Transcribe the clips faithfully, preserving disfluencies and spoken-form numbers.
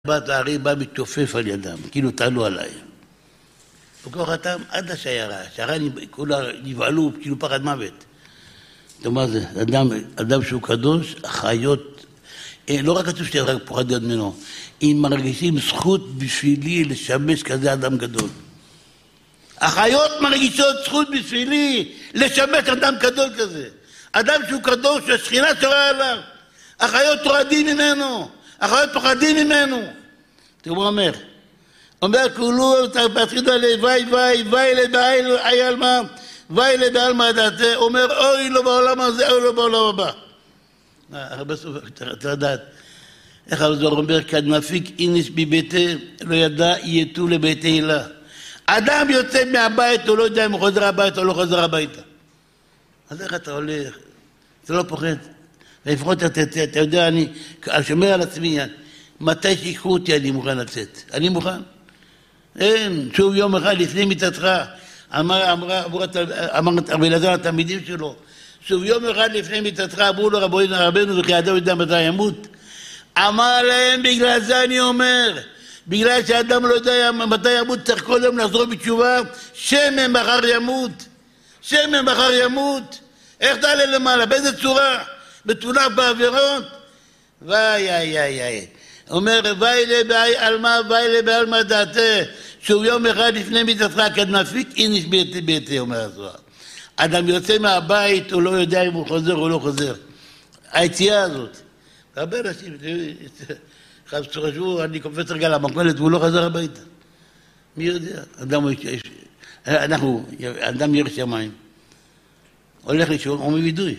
בת הארי בא מתופף על ידם, כאילו תעלו עליי. וכוח אתם עד השיירה, השיירה כולה נבעלו, כאילו פחד מוות. זאת אומרת, זה אדם, אדם שהוא קדוש, החיות, לא רק כתוב שאתה רק פוחד ממנו, אם מרגישים זכות בשבילי לשמש כזה אדם גדול. החיות מרגישות זכות בשבילי לשמש אדם גדול כזה. אדם שהוא קדוש, שהשכינה שורה עליו. החיות תורדים ממנו, החיות פוחדים ממנו. תראו מה אומר. אומר כולו, פתחית עלי, ואי ואי, ואי לבעי אלמה, ואי לבעלמה דעתה, אומר אוי לו בעולם הזה, אוי לו בעולם הבא. הרבה סוף, אתה יודעת, איך הרזור אומר, כד מפיק איניש בביתה, לא ידע, יתו לביתה הילה. אדם יוצא מהבית, הוא לא יודע אם הוא חוזר הביתה או לא חוזר הביתה. אז איך אתה הולך? אתה לא פוחד. ולפחות אתה יודע, אני שומר על עצמי, מתי שיקחו אותי אני מוכן לצאת. אני מוכן. אין, שוב יום אחד לפני מיטתך, אמר, אמר, אמר, אמר אלעזר לתלמידים שלו, שוב יום אחד לפני מיטתך, אמרו לו רבנו, רבנו וכי אדם יודע מתי ימות. אמר להם, בגלל זה אני אומר, בגלל שאדם לא יודע מתי ימות, צריך קודם לחזור בתשובה, שמן מחר ימות, שמן מחר ימות. איך תעלה למעלה? באיזה צורה? בתולף בעבירות? ואי, איי, איי, איי. אומר, ואי לבעי אלמה, ואי לבעלמה דעתה, שהוא יום אחד לפני מיטתך, כד מפיק איניש ביתי ביתי, אומר הזוהר. אדם יוצא מהבית, הוא לא יודע אם הוא חוזר או לא חוזר. היציאה הזאת. הרבה אנשים, חשבו, אני קופץ רגע למכולת, והוא לא חזר הביתה. מי יודע? אדם, אנחנו, אדם ירא שמיים. הולך לישון, הוא מווידוי.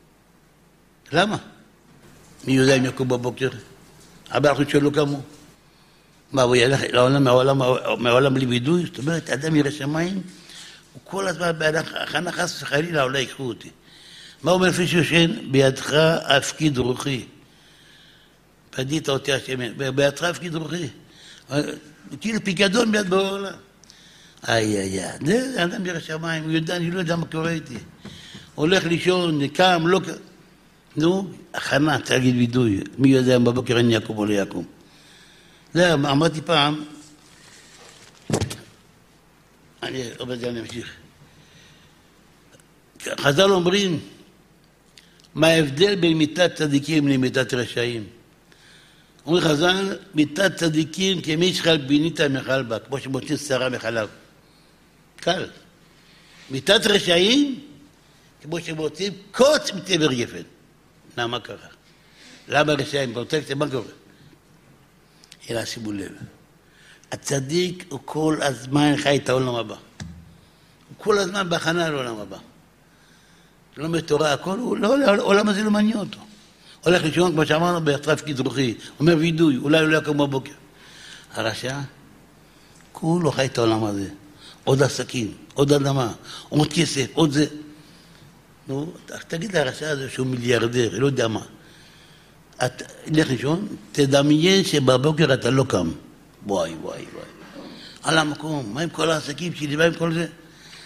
למה? מי יודע אם יקום בבוקר? אבל אנחנו שלו כמוהו. מה, הוא ילך לעולם, מהעולם, מהעולם בלי וידוי? זאת אומרת, אדם ירא שמיים, הוא כל הזמן בהכנה חס וחלילה, אולי יקחו אותי. מה אומר לפי שיושן? בידך הפקיד רוחי. פדית אותי השם, בידך הפקיד רוחי. כאילו פיקדון ביד בעולם. איי, איי, איי. זה אדם ירא שמיים, הוא יודע, אני לא יודע מה קורה איתי. הולך לישון, קם, לא קם. נו, הכנה, צריך להגיד וידוי. מי יודע אם בבוקר אני יקום או לא יקום. זה, אמרתי פעם, אני עובד זה, אני אמשיך. חז"ל אומרים, מה ההבדל בין מיתת צדיקים למיתת רשעים? אומרים חז"ל, מיתת צדיקים כמי שחל בינית מחל בה, כמו שמוציא שרה מחלב. קל. מיתת רשעים, כמו שמוצאים קוץ מתבר גפן. מה, מה קרה? למה רשעים? קונטקסט, מה קורה? אלא שימו לב. הצדיק הוא כל הזמן חי את העולם הבא. הוא כל הזמן בהכנה לעולם הבא. לא מתורה, הכל, הוא לא, העולם הזה לא מעניין אותו. הולך לישון, כמו שאמרנו, בהטרף כדרוכי. אומר וידוי, אולי לא יקום בבוקר. הרשע, כולו חי את העולם הזה. עוד עסקים, עוד אדמה, עוד כסף, עוד זה. נו, תגיד לרשע הזה שהוא מיליארדר, לא יודע מה. את, לך לישון, תדמיין שבבוקר אתה לא קם. וואי, וואי, וואי. על המקום, מה עם כל העסקים שלי, מה עם כל זה?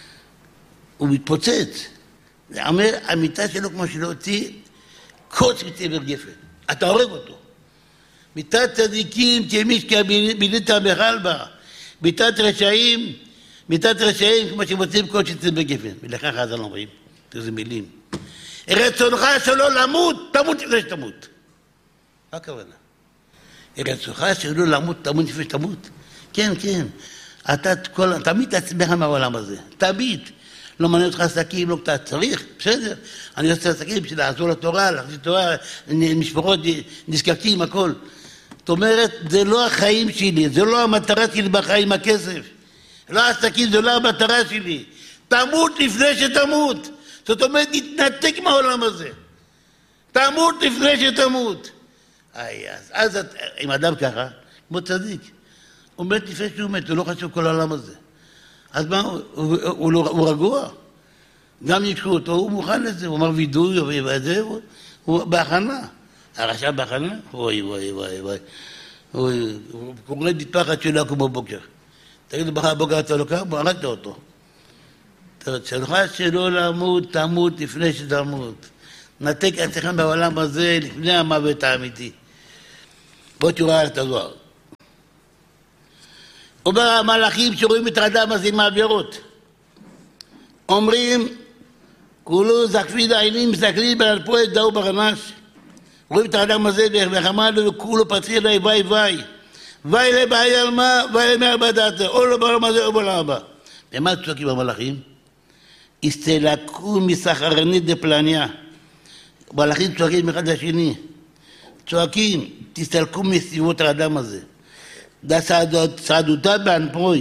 הוא מתפוצץ. זה אומר, המיטה שלו כמו שלא אותי, קוץ מתבר גפן. אתה הורג אותו. מיטת צדיקים כמי שבינית מחל בה. מיטת רשעים, מיטת רשעים כמו שמוצאים קוץ מתבר גפן. ולכך חז"ל אומרים, איזה מילים. רצונך שלא למות, תמות לפני שתמות. מה הכוונה? רצונך שלא למות, תמות לפני שתמות? כן, כן. אתה כל, תמיד תצמח מהעולם הזה. תמיד. לא מעניין אותך עסקים, לא אתה צריך, בסדר. אני עושה עסקים בשביל לעזור לתורה, להחזיר תורה, משפחות נזקקים, הכל. זאת אומרת, זה לא החיים שלי, זה לא המטרה שלי בחיים, הכסף. לא העסקים, זה לא המטרה שלי. תמות לפני שתמות. זאת אומרת, תתנתק מהעולם הזה. תמות לפני שתמות. איי, אז, אז עם אדם ככה, כמו צדיק, הוא מת לפני שהוא מת, הוא לא חשוב כל העולם הזה. אז מה, הוא, הוא, הוא, הוא, הוא רגוע. גם יקחו אותו, הוא מוכן לזה, הוא אומר וידוי, וזה, הוא, הוא בהכנה. הרשע בהכנה? אוי, אוי, אוי, אוי. הוא קורא פחד שלא יקום בבוקר. תגיד, בחר בבוקר אתה לא קם, הוא הרגת אותו. רצונך שלא למות, תמות לפני שתמות. נתק עצמך בעולם הזה לפני המוות האמיתי. בוא תראה את הזוהר. אומר המלאכים שרואים את האדם הזה עם העבירות. אומרים, כולו זקפיד העינים, מסתכלים על פועל דאו ברנש. רואים את האדם הזה וחמד לו, כולו פציר לה וי וי. וי לבעי על מה, וי למאה בדעת, או לא בעולם הזה או בעולם הבא. ומה צועקים המלאכים? הסתלקו מסחרנית דפלניה. מלאכים צועקים אחד לשני. צועקים, תסתלקו מסביבות האדם הזה. צעדותה באנפרוי,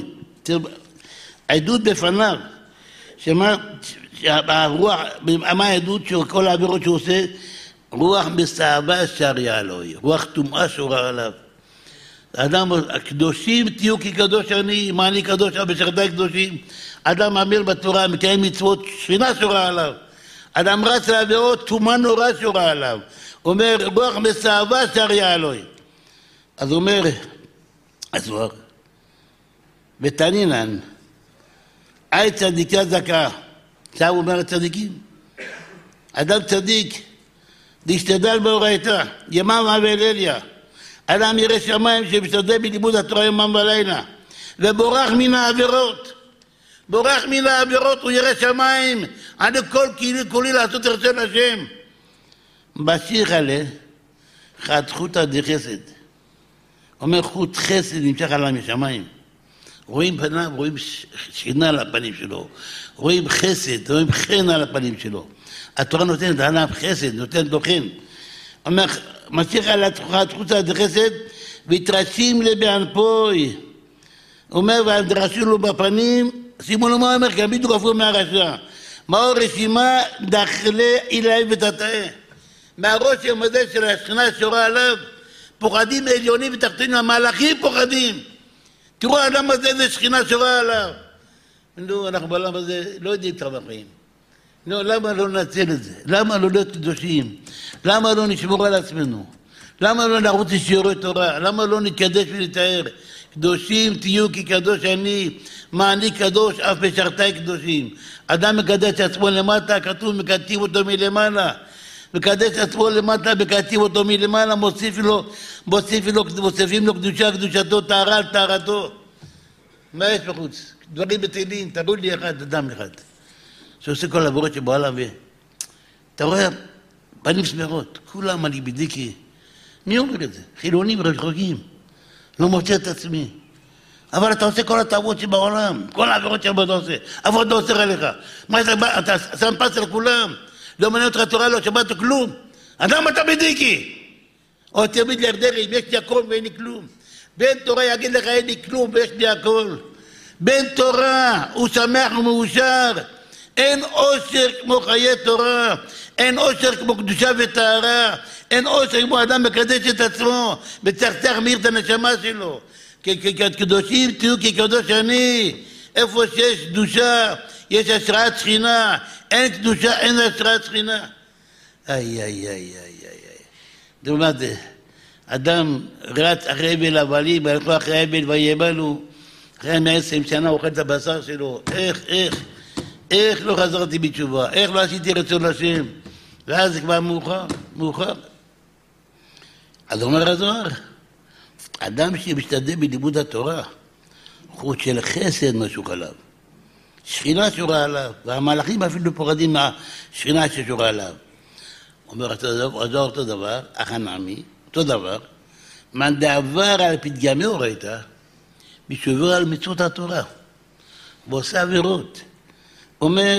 עדות בפניו, שמה, הרוח, מה העדות של כל העבירות שהוא עושה? רוח מסעבה שריה אלוהי, רוח טומאה שורה עליו. אדם, הקדושים תהיו כקדוש אני, מה אני קדוש, בשרתי קדושים. אדם מאמין בתורה, מקיים מצוות, שכינה שורה עליו. אדם רץ לעבירות, טומאה נורא שורה עליו. אומר, רוח מסעבה שריה אלוהי. אז אומר, הזוהר, ותנינן, אי צדיקה זכה. עכשיו הוא אומר צדיקים. אדם צדיק, להשתדל בהורייתא, יממה וליליה. אדם ירא שמיים שמשתדל בלימוד התורה יומם ולילה, ובורח מן העבירות. בורח מן העבירות, הוא ירא שמיים, עד כל כולי לעשות רצון השם. בשיר עלה, חתכותא דחסד. אומר חוט חסד נמשך עליו משמיים. רואים פניו, רואים שכינה על הפנים שלו. רואים חסד, רואים חן על הפנים שלו. התורה נותנת עליו חסד, נותנת לו חן. אומר, ממשיך על חתכותא דחסד, והתרשים לבענפוי. אומר, והדרשים לו בפנים, שימו לו מה אומר, גם בדיוק הפוך מהרשע. מהו רשימה דחלה אילאי ותתאה. מהרושם הזה של השכינה שורה עליו, פוחדים עליונים ותחתונים, המלאכים פוחדים. תראו, האדם הזה זה שכינה שורה עליו. נו, אנחנו בעולם הזה לא יודעים כמה חיים. נו, למה לא ננצל את זה? למה לא להיות קדושים? למה לא נשמור על עצמנו? למה לא נרוץ לשיעורי תורה? למה לא נקדש ונתאר? קדושים תהיו כי קדוש אני, מה אני קדוש, אף משרתי קדושים. אדם מקדש את עצמו למטה, כתוב מקדשים אותו מלמעלה. מקדש את עצמו למטה, מקדשים אותו מלמעלה, מוסיפים לו, מוסיפים לו, מוסיפים לו קדושה, קדושתו, טהרה, טהרתו. מה יש בחוץ? דברים בטלים, תראו לי אחד, אדם אחד. שעושה כל העבירות שבעולם ו... אתה רואה, פנים סמרות, כולם אני בדיקי. מי אומר את זה? חילונים רחוקים. לא מוצא את עצמי. אבל אתה עושה כל הטעויות שבעולם, כל העבירות שאתה עושה. עבוד לא עושה עליך. מה אתה, אתה שם פס על כולם. לא מעניין אותך תורה, לא שמעת כלום. אדם אתה בדיקי. או תמיד להרדרים, יש לי הכל ואין לי כלום. בן תורה יגיד לך אין לי כלום ויש לי הכל. בן תורה הוא שמח ומאושר. אין אושר כמו חיי תורה, אין אושר כמו קדושה וטהרה, אין אושר כמו אדם מקדש את עצמו, מצחצח מאיר את הנשמה שלו. כקדושים תהיו כקדוש אני, איפה שיש קדושה, יש השראת שכינה, אין קדושה, אין השראת שכינה. איי, איי, איי, איי, איי. זאת אומרת, אדם רץ אחרי אבל הבלים, הלכו אחרי אבל ויבלו, אחרי מאה ועשרים שנה אוכל את הבשר שלו, איך, איך, איך לא חזרתי בתשובה, איך לא עשיתי רצון השם, ואז זה כבר מאוחר, מאוחר. אז אומר הזוהר, אדם שמשתדל בלימוד התורה, חוץ של חסד משהו עליו, שכינה שורה עליו, והמלאכים אפילו פורדים מהשכינה ששורה עליו. אומר הזוהר אותו דבר, החנמי, אותו דבר, מן דעבר על פתגמי הוריתא, משעובר על מצוות התורה, ועושה עבירות. אומר,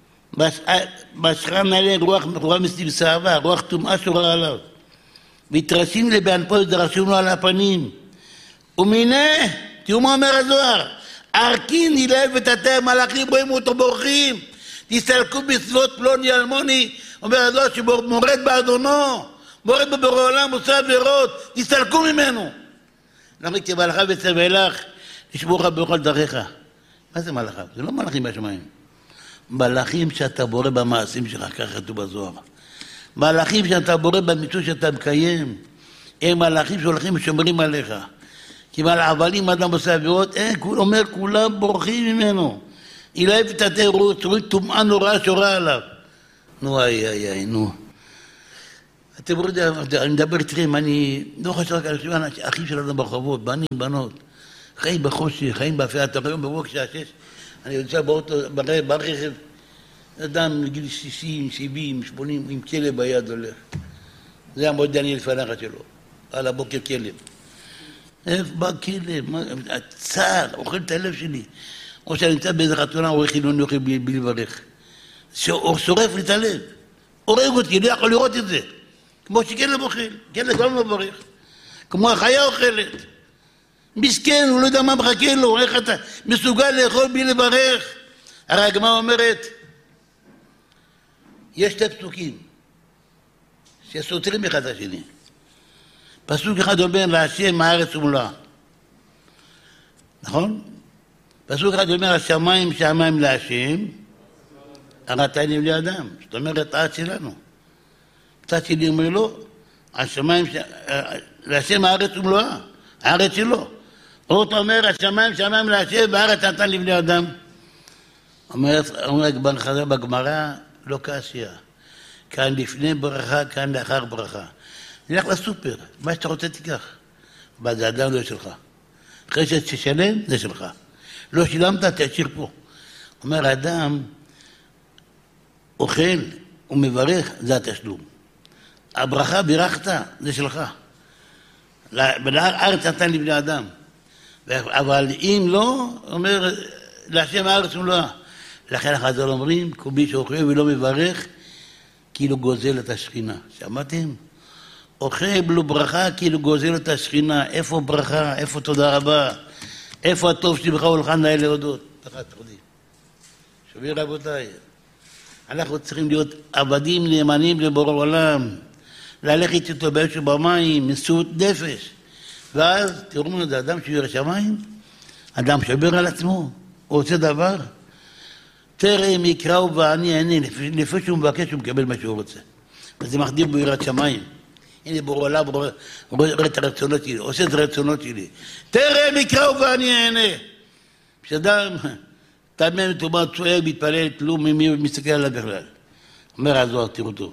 בשכן עליה רוח, רוח מסתבסעבה, רוח טומאה שורה עליו. והתרשים לבענפו דרשו לו על הפנים. ומיני, תראו מה אומר הזוהר, ערכין נלהב ותתה, מלאכים רואים אותו בורחים, תסתלקו בסביבות פלוני אלמוני, אומר הזוהר שמורד באדונו, מורד בבורא עולם, עושה עבירות, תסתלקו ממנו. למה כי מלאכה וצווה לך, לשמור לך בכל דרכיך. מה זה מלאכה? זה לא מלאכים בשמיים. מלאכים שאתה בורא במעשים שלך, כך כתוב בזוהר. מלאכים שאתה בורא במצוות שאתה מקיים, הם מלאכים שהולכים ושומרים עליך. כי אבל אדם עושה עבירות, אין, הוא אומר, כולם בורחים ממנו. אילאי ותתה רואה טומאה נוראה שורה עליו. נו, איי, איי, איי, נו. אתם רואים, אני מדבר איתכם, אני לא חושב רק על אחים שלנו ברחובות, בנים, בנות. חיים בחושי, חיים באפלה. אתה רואה בבוקר שעה שש, אני יוצא באוטו, ברכב, אדם מגיל שישים, שבעים, שמונים, עם כלב ביד הולך. זה המודל אני לפניך שלו, על הבוקר כלב. איפה בא כלב? הצער, אוכל את הלב שלי. או שאני נמצא באיזה חתונה, עורך חילוני אוכל בלי לברך. שורף לי את הלב. הורג אותי, לא יכול לראות את זה. כמו שכלב אוכל, כלב גם לא מברך. כמו החיה אוכלת. מסכן, הוא לא יודע מה מחכה לו, איך אתה מסוגל לאכול בלי לברך. הרי הגמרא אומרת, יש שתי פסוקים שסותרים אחד את השני. פסוק אחד אומר, להשם הארץ ומלואה. נכון? פסוק אחד אומר, השמיים שמיים להשם, הראתני בני אדם. זאת אומרת, הארץ שלנו. צד שלי אומר לו, השמיים, להשם הארץ ומלואה, הארץ שלו. או אתה אומר, השמיים שמיים להשם, והארץ נתן לבני אדם. אומר, אומר בגמרא, לא קשיא. כאן לפני ברכה, כאן לאחר ברכה. נלך לסופר, מה שאתה רוצה תיקח. אבל זה אדם לא שלך. אחרי שתשלם, זה שלך. לא שילמת, תשאיר פה. אומר, האדם אוכל ומברך, זה התשלום. הברכה בירכת, זה שלך. הארץ נתן לבני אדם. אבל אם לא, אומר, להשם הארץ ומלואה. לכן החז"ל אומרים, כל מי שאוכל ולא מברך, כאילו גוזל את השכינה. שמעתם? אוכל בלו ברכה, כאילו גוזל את השכינה. איפה ברכה? איפה תודה רבה? איפה הטוב שבך הולך נאה להודות? תחת תחודים. שומעים רבותיי, אנחנו צריכים להיות עבדים נאמנים לבורא עולם, ללכת איתו באש ובמים, מסירות נפש. ואז תראו לנו, זה אדם שירא שמיים, אדם שבר על עצמו, הוא עושה דבר, תרם יקראו ואני אענה, לפי שהוא מבקש הוא מקבל מה שהוא רוצה. וזה מחדיר בו יראת שמיים. הנה בורא עולם, רואה את הרצונות שלי, עושה את הרצונות שלי. תרם יקראו ואני אענה. כשאדם תאמן מטומא, צועק, מתפלל, כלום, מי מסתכל עליו בכלל. אומר הזוהר, תראו טוב.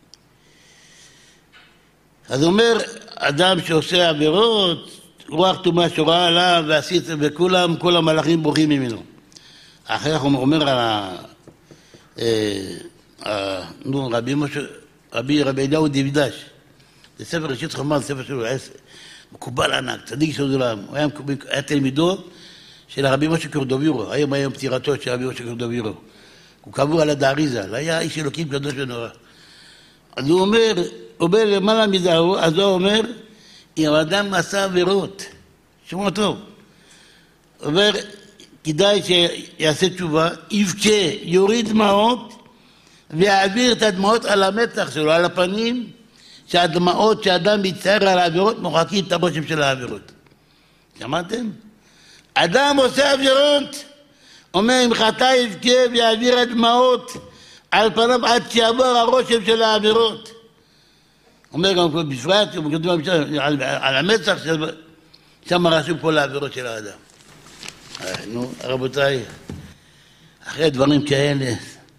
אז אומר, אדם שעושה עבירות, רוח טומאה שורה עליו, ועשית, וכולם, כל המלאכים בורחים ממנו. אחר כך הוא אומר על ה... נו, רבי משה, רבי רבי אליהו דוידש. זה ספר ראשית חמה, זה ספר שלו, היה מקובל ענק, צדיק של עולם. הוא היה תלמידו של הרבי משה קורדובירו, היום היום פטירתו של הרבי משה קורדובירו. הוא קבור על הדאריזה, היה איש אלוקים קדוש ונורא. אז הוא אומר, הוא אומר למעלה מזה, אז הוא אומר, אם האדם עשה עבירות, שמוע טוב, הוא אומר, כדאי שיעשה תשובה, יבכה, יוריד דמעות, ויעביר את הדמעות על המצח שלו, על הפנים, שהדמעות שאדם מצטער על העבירות, מוחקים את הרושם של העבירות. שמעתם? אדם עושה עבירות, אומר, אם חטא יבכה ויעביר הדמעות על פניו עד שיעבור הרושם של העבירות. אומר גם בפרט, על המצח, שם רשום פה לעבירות של האדם. נו, רבותיי, אחרי דברים כאלה,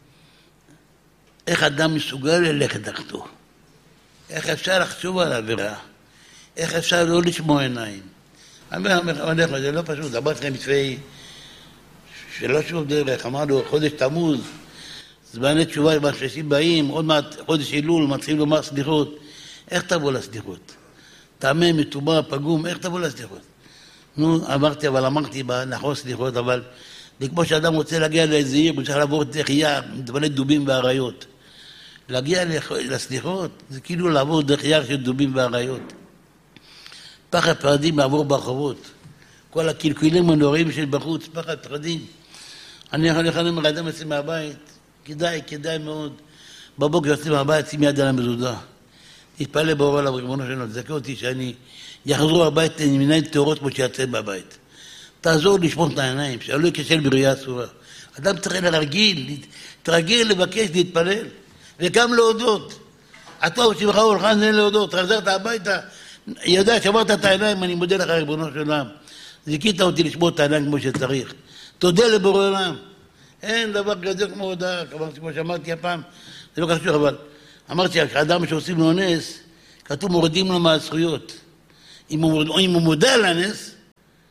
איך אדם מסוגל ללכת דרכתו? איך אפשר לחשוב על העבירה? איך אפשר לא לשמוע עיניים? אני אומר, זה לא פשוט, אמרתי לכם מצווי שלא שוב דרך, אמרנו חודש תמוז, זמני תשובה בשלישים באים, עוד מעט חודש אילול, מתחילים לומר סליחות. איך תבוא לסליחות? טמא, מטומא, פגום, איך תבוא לסליחות? נו, אמרתי, אבל אמרתי, נכון סליחות, אבל כמו שאדם רוצה להגיע לאיזה עיר, הוא צריך לעבור דרך יער, מתמלא דובים ואריות. להגיע לסליחות, זה כאילו לעבור דרך יער של דובים ואריות. פחד פחדים לעבור ברחובות. כל הקלקולים הנוראים של בחוץ, פחד פחדים. אני יכול לכם לאדם יוצא מהבית, כדאי, כדאי מאוד. בבוקר יוצא מהבית, שים יד על המזוזה. תתפלא בורא עליו, ריבונו שלנו, תזכה אותי שאני יחזרו הבית עם עיניים טהורות כמו שיצא מהבית. תעזור לשמור את העיניים, שלא יקשל בראייה אסורה. אדם צריך להרגיל, תרגיל לבקש, להתפלל, וגם להודות. הטוב שמך הולך אין להודות, חזרת הביתה, יודע, שמרת את העיניים, אני מודה לך ריבונו של עולם. זיכית אותי לשמור את העיניים כמו שצריך. תודה לבורא עולם. אין דבר גדול כמו הודעה, כמו שאמרתי הפעם, זה לא קשור, אבל אמרתי, האדם שעושים לו נס, כתוב מורדים לו מהזכויות. אם הוא, אם הוא מודע לנס,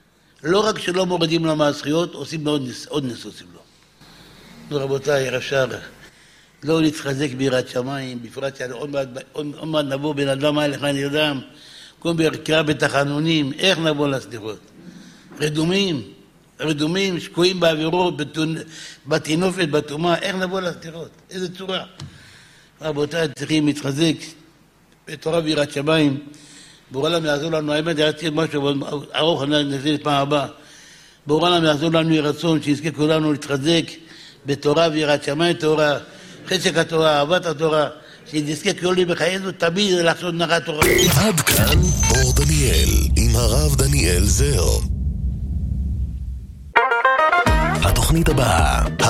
לא רק שלא מורידים לו מהזכויות, עושים לו עוד, נס, עוד נסוסים לו. נו רבותיי, רש"ר, לא להתחזק ביראת שמיים, בפרט שעוד מעט נבוא בן אדם הלך אני יודע, קום בקרא בתחנונים, איך נבוא לסליחות? רדומים, רדומים, שקועים באווירות, בתינופת, בתאומה, איך נבוא לסליחות? איזה צורה? רבותיי, צריכים להתחזק בתורה ביראת שמיים, בורא להם יעזור לנו, האמת, ירצתי משהו ארוך, נעשה את פעם הבאה, בורא להם יעזור לנו רצון, שיזכה כולנו להתחזק בתורה ויראת שמיים, תורה, חשק התורה, אהבת התורה, שנזכה כולנו בחיינו, תמיד לעשות נחת תורה. עד כאן אור דניאל, עם הרב דניאל זר. התוכנית הבאה,